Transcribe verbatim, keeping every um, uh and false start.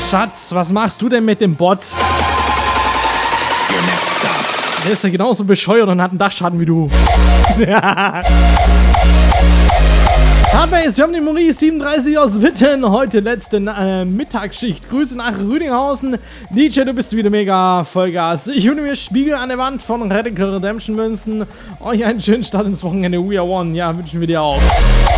Schatz, was machst du denn mit dem Bot? Der ist ja genauso bescheuert und hat einen Dachschaden wie du. Hardbase, wir haben den Maurice siebenunddreißig aus Witten. Heute letzte äh, Mittagsschicht. Grüße nach Rüdinghausen. D J, du bist wieder mega Vollgas. Ich würde mir Spiegel an der Wand von Radical Redemption wünschen. Euch einen schönen Start ins Wochenende. We are one. Ja, wünschen wir dir auch.